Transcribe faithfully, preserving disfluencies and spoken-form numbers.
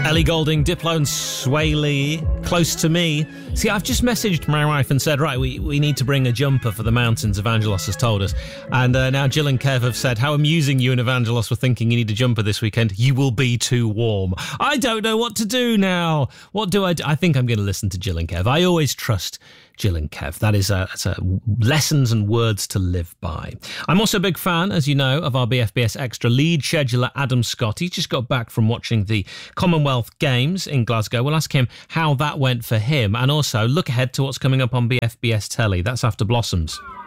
Ellie Goulding, Diplo and Sway Lee, Close to Me. See, I've just messaged my wife and said, right, we, we need to bring a jumper for the mountains, Evangelos has told us. And uh, now Jill and Kev have said, how amusing you and Evangelos were thinking you need a jumper this weekend. You will be too warm. I don't know what to do now. What do I do? I think I'm going to listen to Jill and Kev. I always trust Jill and Kev. That is a, that's a lessons and words to live by. I'm also a big fan, as you know, of our B F B S Extra lead scheduler, Adam Scott. He's just got back from watching the Commonwealth Games in Glasgow. We'll ask him how that went for him and also look ahead to what's coming up on B F B S Telly. That's after Blossoms.